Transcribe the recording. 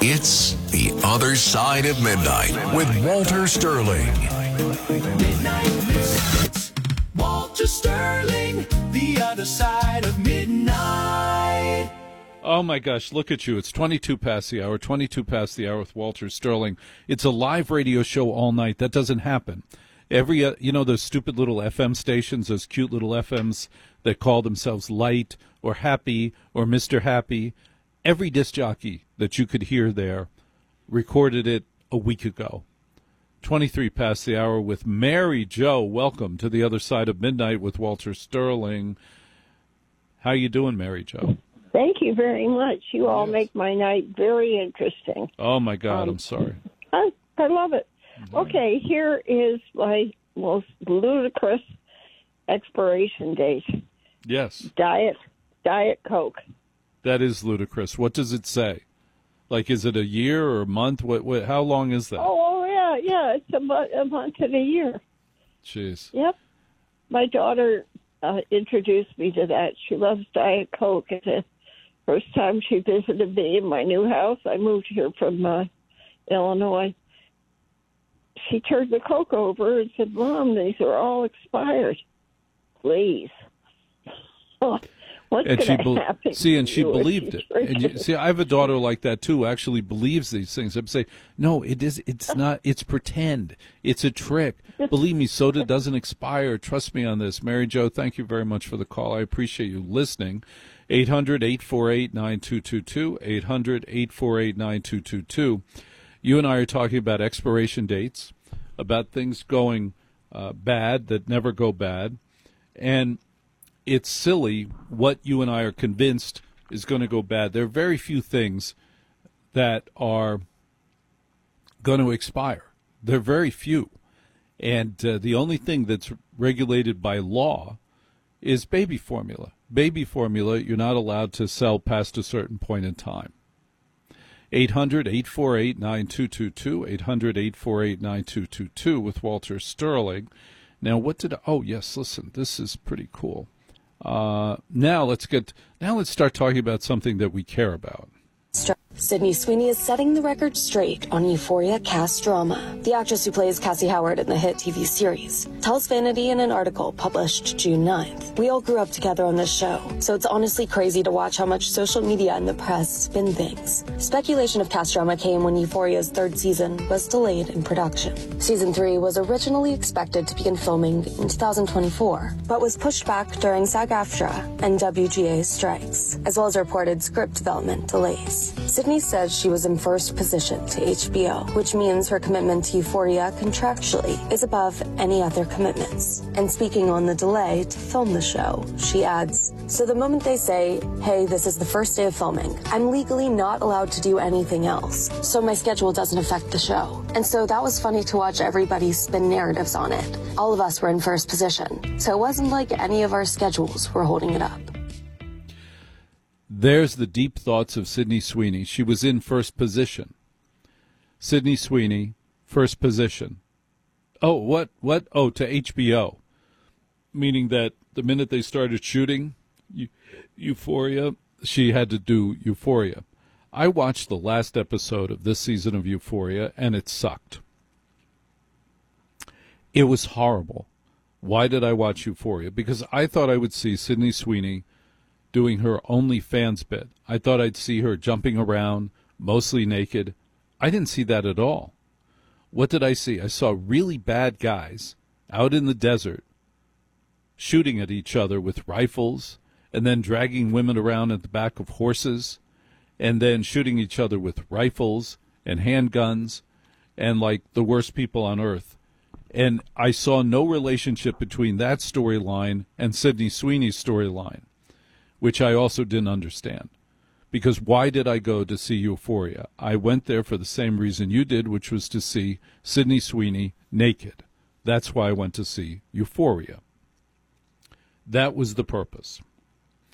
It's The Other Side of Midnight with Walter Sterling. Walter Sterling, The Other Side of Midnight. Oh, my gosh, look at you. It's 22 past the hour with Walter Sterling. It's a live radio show all night. That doesn't happen. Every, those stupid little FM stations, those cute little FMs that call themselves Light or Happy or Mr. Happy, every disc jockey that you could hear there recorded it a week ago. 23 past the hour with Mary Jo. Welcome to The Other Side of Midnight with Walter Sterling. How you doing, Mary Jo? Thank you very much. You all make my night very interesting. Oh, my God, I'm sorry. I love it. Okay, here is my most ludicrous expiration date. Yes. Diet Coke. That is ludicrous. What does it say? Like, is it a year or a month? What how long is that? Oh yeah. It's a month and a year. Jeez. Yep. My daughter introduced me to that. She loves Diet Coke. It's the first time she visited me in my new house. I moved here from Illinois. She turned the Coke over and said, "Mom, these are all expired. Please." What's going to happen? And she believed it. And I have a daughter like that too. Who actually believes these things. I'd say, no, it is. It's not. It's pretend. It's a trick. Believe me, soda doesn't expire. Trust me on this. Mary Jo, thank you very much for the call. I appreciate you listening. 800-848-9222. 800-848-9222. You and I are talking about expiration dates, about things going bad that never go bad, and it's silly what you and I are convinced is going to go bad. There are very few things that are going to expire. There are very few. And the only thing that's regulated by law is baby formula. Baby formula, you're not allowed to sell past a certain point in time. 800-848-9222, 800-848-9222 with Walter Sterling. Now, listen, this is pretty cool. Now let's start talking about something that we care about. Sydney Sweeney is setting the record straight on Euphoria cast drama. The actress who plays Cassie Howard in the hit TV series tells Vanity in an article published June 9th. We all grew up together on this show, so it's honestly crazy to watch how much social media and the press spin things. Speculation of cast drama came when Euphoria's third season was delayed in production. Season 3 was originally expected to begin filming in 2024, but was pushed back during SAG-AFTRA and WGA strikes, as well as reported script development delays. Sydney says she was in first position to HBO, which means her commitment to Euphoria contractually is above any other commitments. And speaking on the delay to film the show, she adds, "So the moment they say, hey, this is the first day of filming, I'm legally not allowed to do anything else. So my schedule doesn't affect the show." And so that was funny to watch everybody spin narratives on it. All of us were in first position, so it wasn't like any of our schedules were holding it up. There's the deep thoughts of Sydney Sweeney. She was in first position. Sydney Sweeney, first position. Oh, what? Oh, to HBO. Meaning that the minute they started shooting Euphoria, she had to do Euphoria. I watched the last episode of this season of Euphoria, and it sucked. It was horrible. Why did I watch Euphoria? Because I thought I would see Sydney Sweeney doing her OnlyFans bit. I thought I'd see her jumping around, mostly naked. I didn't see that at all. What did I see? I saw really bad guys out in the desert shooting at each other with rifles and then dragging women around at the back of horses and then shooting each other with rifles and handguns and like the worst people on earth. And I saw no relationship between that storyline and Sydney Sweeney's storyline, which I also didn't understand. Because why did I go to see Euphoria? I went there for the same reason you did, which was to see Sydney Sweeney naked. That's why I went to see Euphoria. That was the purpose.